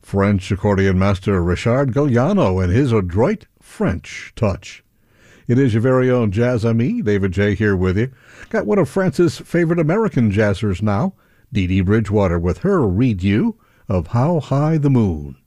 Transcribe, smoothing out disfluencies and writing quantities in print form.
French accordion master Richard Galliano and his adroit French touch. It is your very own jazz ami, David J. here with you. Got one of France's favorite American jazzers now, Dee Dee Bridgewater with her read you of How High the Moon.